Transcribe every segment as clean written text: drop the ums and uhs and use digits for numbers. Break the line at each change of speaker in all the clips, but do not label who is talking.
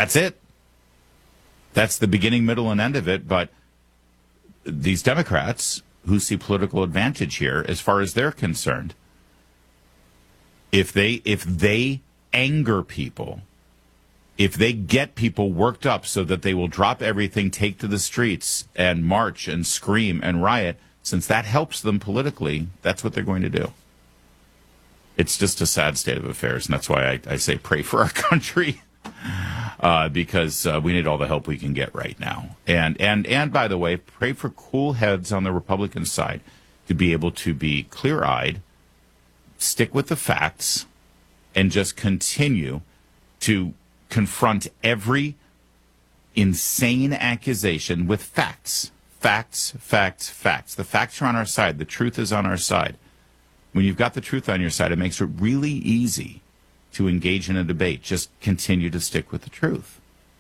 That's it. That's the beginning, middle, and end of it. But these Democrats who see political advantage here, as far as they're concerned, if they anger people, if they get people worked up so that they will drop everything, take to the streets, and march and scream and riot, since that helps them politically, that's what they're going to do. It's just a sad state of affairs, and that's why I say pray for our country. Because we need all the help we can get right now. And by the way, pray for cool heads on the Republican side to be able to be clear-eyed, stick with the facts, and just continue to confront every insane accusation with facts. Facts, facts, facts. The facts are on our side. The truth is on our side. When you've got the truth on your side, it makes it really easy to engage in a debate. Just continue to stick with the truth.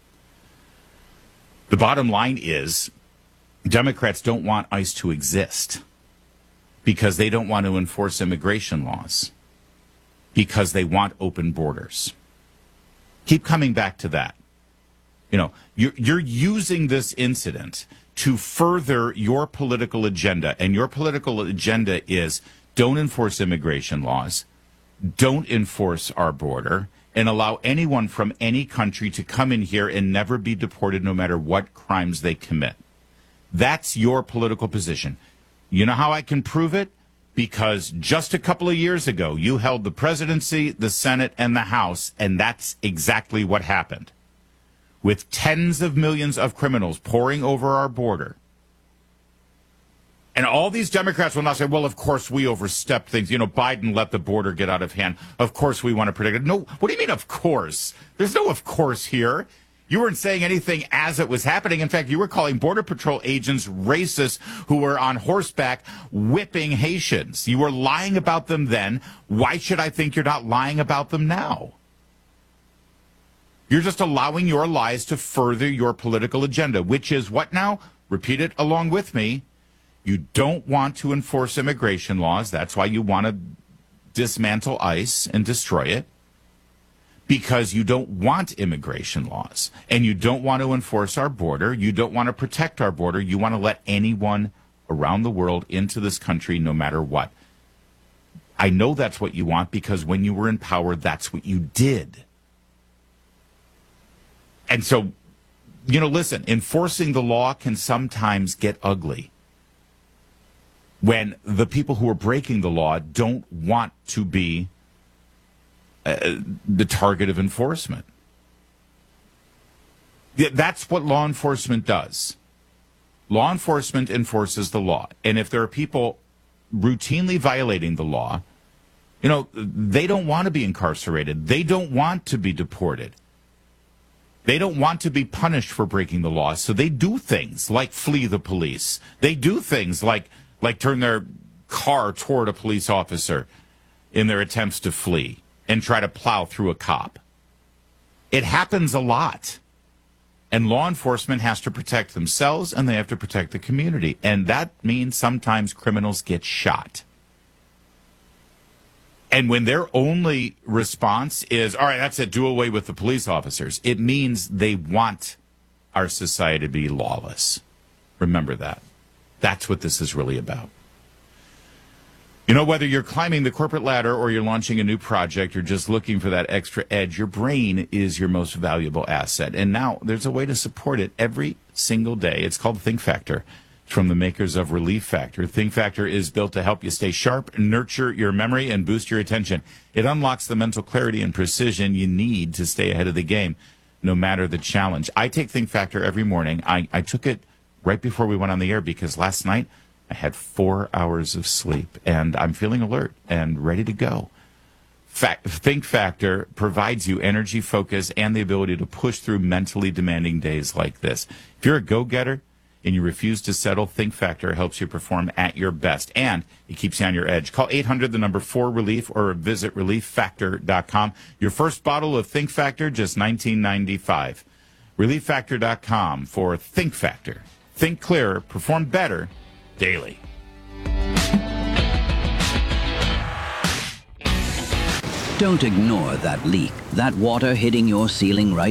The bottom line is Democrats don't want ICE to exist because they don't want to enforce immigration laws, because they want open borders. Keep coming back to that. You know, you're using this incident to further your political agenda, and your political agenda is don't enforce immigration laws, don't enforce our border, and allow anyone from any country to come in here and never be deported no matter what crimes they commit. That's your political position. You know how I can prove it? Because just a couple of years ago, you held the presidency, the Senate, and the House, and that's exactly what happened. With tens of millions of criminals pouring over our border. And all these Democrats will now say, well, of course we overstepped things. You know, Biden let the border get out of hand. Of course we want to protect it. No, what do you mean, of course? There's no of course here. You weren't saying anything as it was happening. In fact, you were calling Border Patrol agents racist who were on horseback whipping Haitians. You were lying about them then. Why should I think you're not lying about them now? You're just allowing your lies to further your political agenda, which is what now? Repeat it along with me. You don't want to enforce immigration laws. That's why you want to dismantle ICE and destroy it. Because you don't want immigration laws. And you don't want to enforce our border. You don't want to protect our border. You want to let anyone around the world into this country no matter what. I know that's what you want because when you were in power, that's what you did. And so, you know, listen, enforcing the law can sometimes get ugly when the people who are breaking the law don't want to be the target of enforcement. That's what law enforcement does. Law enforcement enforces the law. And if there are people routinely violating the law, you know, they don't want to be incarcerated. They don't want to be deported. They don't want to be punished for breaking the law. So they do things like flee the police. They do things like turn their car toward a police officer in their attempts to flee and try to plow through a cop. It happens a lot. And law enforcement has to protect themselves and they have to protect the community. And that means sometimes criminals get shot. And when their only response is, all right, that's it, do away with the police officers, it means they want our society to be lawless. Remember that. That's what this is really about. You know, whether you're climbing the corporate ladder or you're launching a new project or just looking for that extra edge, your brain is your most valuable asset. And now there's a way to support it every single day. It's called Think Factor. It's from the makers of Relief Factor. Think Factor is built to help you stay sharp, nurture your memory, and boost your attention. It unlocks the mental clarity and precision you need to stay ahead of the game, no matter the challenge. I take Think Factor every morning. I took it right before we went on the air because last night I had 4 hours of sleep, and I'm feeling alert and ready to go. Think Factor provides you energy, focus, and the ability to push through mentally demanding days like this. If you're a go-getter and you refuse to settle, Think Factor helps you perform at your best, and it keeps you on your edge. Call 800-4RELIEF or visit ReliefFactor.com. Your first bottle of Think Factor, just $19.95. ReliefFactor.com for Think Factor. Think clearer, perform better daily.
Don't ignore that leak, that water hitting your ceiling right